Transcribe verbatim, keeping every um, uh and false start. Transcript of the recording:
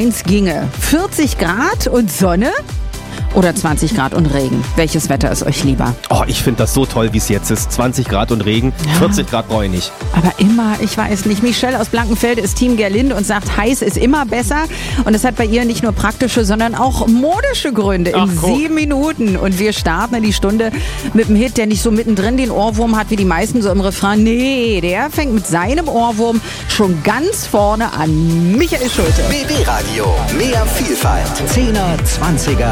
eins ginge. vierzig Grad und Sonne oder zwanzig Grad und Regen? Welches Wetter ist euch lieber? Oh, ich finde das so toll, wie es jetzt ist. zwanzig Grad und Regen, Ja. vierzig Grad brauche ich nicht. Aber immer, ich weiß nicht, Michelle aus Blankenfelde ist Team Gerlinde und sagt, heiß ist immer besser. Und das hat bei ihr nicht nur praktische, sondern auch modische Gründe. Ach, in guck. sieben Minuten. Und wir starten in die Stunde mit einem Hit, der nicht so mittendrin den Ohrwurm hat wie die meisten so im Refrain. Nee, der fängt mit seinem Ohrwurm schon ganz vorne an. Michael Schulte. B B Radio. Mehr Vielfalt. Zehner, Zwanziger